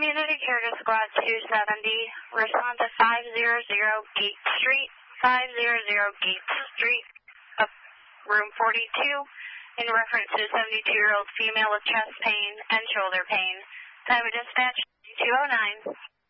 Community Care to Squad 270. Respond to 500 Gates Street, 500 Gates Street, room 42, in reference to a 72-year-old female with chest pain and shoulder pain. Time of dispatch 2:09.